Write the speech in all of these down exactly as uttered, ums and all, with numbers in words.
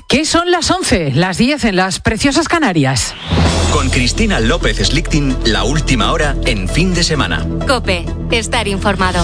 ¿Qué son las once? Las diez en las preciosas Canarias. Con Cristina López Slichting, la última hora en fin de semana. COPE, estar informado.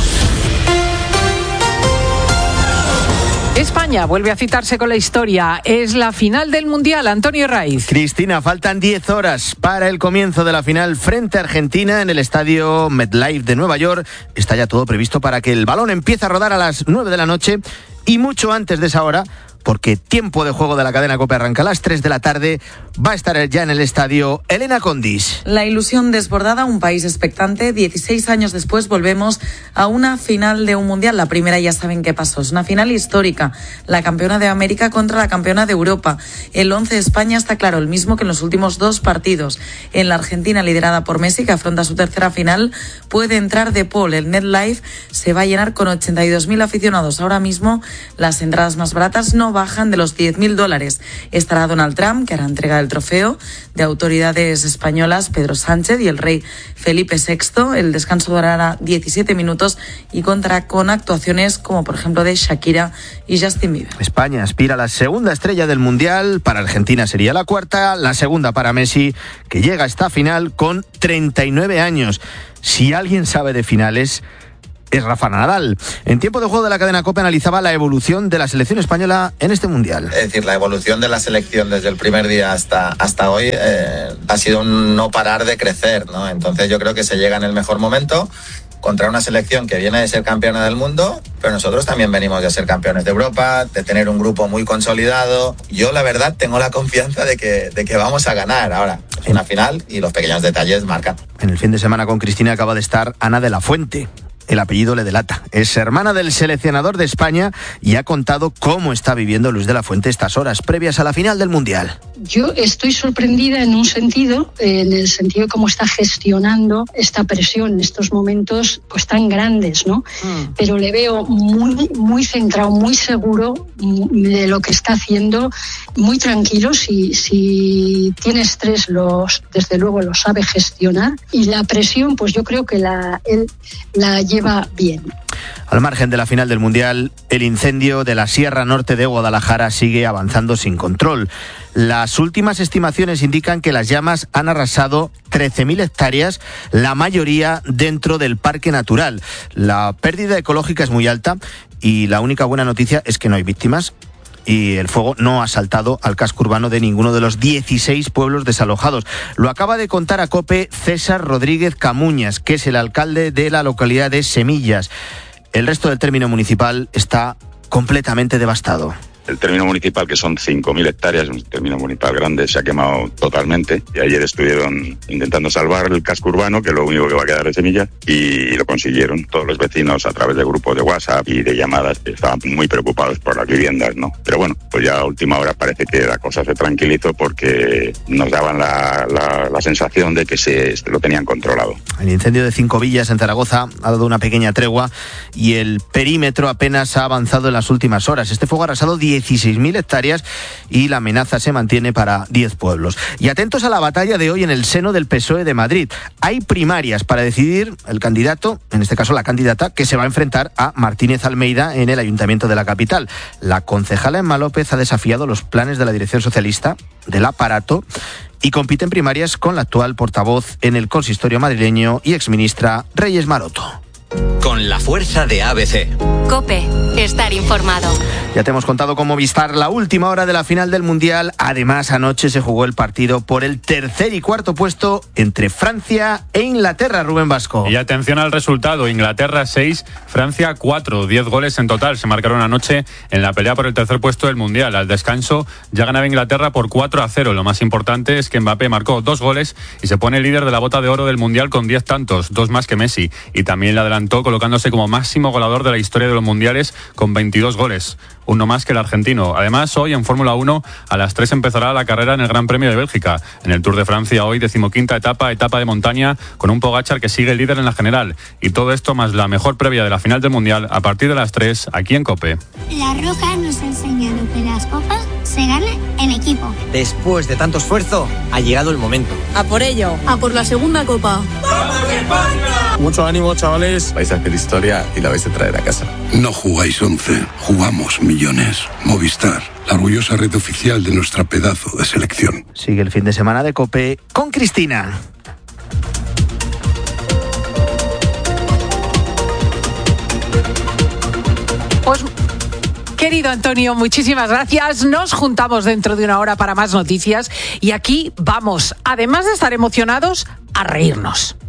España vuelve a citarse con la historia. Es la final del Mundial. Antonio Raiz. Cristina, faltan diez horas para el comienzo de la final frente a Argentina en el estadio MetLife de Nueva York. Está ya todo previsto para que el balón empiece a rodar a las nueve de la noche y mucho antes de esa hora, porque tiempo de juego de la cadena COPE arranca a las tres de la tarde. Va a estar ya en el estadio Elena Condis. La ilusión desbordada, un país expectante. dieciséis años después volvemos a una final de un mundial. La primera ya saben qué pasó. Es una final histórica. La campeona de América contra la campeona de Europa. El once de España está claro, el mismo que en los últimos dos partidos. En la Argentina, liderada por Messi, que afronta su tercera final, puede entrar de Paul. El MetLife se va a llenar con ochenta y dos mil aficionados. Ahora mismo las entradas más baratas no bajan de los diez mil dólares. Estará Donald Trump, que hará entrega del trofeo, de autoridades españolas Pedro Sánchez y el rey Felipe sexto. El descanso durará diecisiete minutos y contará con actuaciones como por ejemplo de Shakira y Justin Bieber. España aspira a la segunda estrella del Mundial. Para Argentina sería la cuarta, la segunda para Messi, que llega a esta final con treinta y nueve años. Si alguien sabe de finales, es Rafa Nadal. En tiempo de juego de la cadena COPE analizaba la evolución de la selección española en este Mundial. Es decir, la evolución de la selección desde el primer día hasta, hasta hoy eh, ha sido un no parar de crecer, ¿no? Entonces yo creo que se llega en el mejor momento contra una selección que viene de ser campeona del mundo, pero nosotros también venimos de ser campeones de Europa, de tener un grupo muy consolidado. Yo la verdad tengo la confianza de que, de que vamos a ganar. Ahora, es una final y los pequeños detalles marcan. En el fin de semana con Cristina acaba de estar Ana de la Fuente. El apellido le delata. Es hermana del seleccionador de España y ha contado cómo está viviendo Luis de la Fuente estas horas previas a la final del Mundial. Yo estoy sorprendida en un sentido, en el sentido de cómo está gestionando esta presión en estos momentos pues tan grandes, ¿no? Mm. Pero le veo muy, muy centrado, muy seguro de lo que está haciendo, muy tranquilo. Si, si tiene estrés, los, desde luego lo sabe gestionar. Y la presión, pues yo creo que la, él la lleva bien. Al margen de la final del Mundial, el incendio de la Sierra Norte de Guadalajara sigue avanzando sin control. Las últimas estimaciones indican que las llamas han arrasado trece mil hectáreas, la mayoría dentro del parque natural. La pérdida ecológica es muy alta y la única buena noticia es que no hay víctimas. Y el fuego no ha saltado al casco urbano de ninguno de los dieciséis pueblos desalojados. Lo acaba de contar a COPE César Rodríguez Camuñas, que es el alcalde de la localidad de Semillas. El resto del término municipal está completamente devastado. El término municipal, que son cinco mil hectáreas, un término municipal grande, se ha quemado totalmente. Y ayer estuvieron intentando salvar el casco urbano, que es lo único que va a quedar de Semillas, y lo consiguieron. Todos los vecinos, a través de grupos de WhatsApp y de llamadas, estaban muy preocupados por las viviendas, ¿no? Pero bueno, pues ya a última hora parece que la cosa se tranquilizó porque nos daban la, la, la sensación de que se lo tenían controlado. El incendio de Cinco Villas en Zaragoza ha dado una pequeña tregua y el perímetro apenas ha avanzado en las últimas horas. Este fuego ha arrasado dieciséis mil hectáreas y la amenaza se mantiene para diez pueblos. Y atentos a la batalla de hoy en el seno del P S O E de Madrid. Hay primarias para decidir el candidato, en este caso la candidata, que se va a enfrentar a Martínez Almeida en el Ayuntamiento de la capital. La concejala Emma López ha desafiado los planes de la dirección socialista, del aparato, y compite en primarias con la actual portavoz en el consistorio madrileño y exministra Reyes Maroto. Con la fuerza de A B C. COPE, estar informado. Ya te hemos contado con Movistar la última hora de la final del Mundial. Además, anoche se jugó el partido por el tercer y cuarto puesto entre Francia e Inglaterra, Rubén Vasco. Y atención al resultado, Inglaterra seis, Francia cuatro, diez goles en total se marcaron anoche en la pelea por el tercer puesto del Mundial. Al descanso ya ganaba Inglaterra por cuatro a cero. Lo más importante es que Mbappé marcó dos goles y se pone líder de la bota de oro del Mundial con diez tantos, dos más que Messi. Y también le adelantó colocándose como máximo goleador de la historia de los mundiales con veintidós goles, uno más que el argentino. Además, hoy en Fórmula uno a las tres empezará la carrera en el Gran Premio de Bélgica. En el Tour de Francia hoy, decimoquinta etapa, etapa de montaña, con un Pogačar que sigue líder en la general. Y todo esto más la mejor previa de la final del Mundial a partir de las tres, aquí en COPE. La Roja nos ha enseñado que las copas se ganan en equipo. Después de tanto esfuerzo, ha llegado el momento. A por ello. A por la segunda copa. ¡Vamos España! Mucho ánimo, chavales. Vais a hacer historia y la vais a traer a casa. No jugáis once, jugamos millones. Movistar, la orgullosa red oficial de nuestra pedazo de selección. Sigue el fin de semana de COPE con Cristina. Pues, querido Antonio, muchísimas gracias. Nos juntamos dentro de una hora para más noticias y aquí vamos, además de estar emocionados, a reírnos.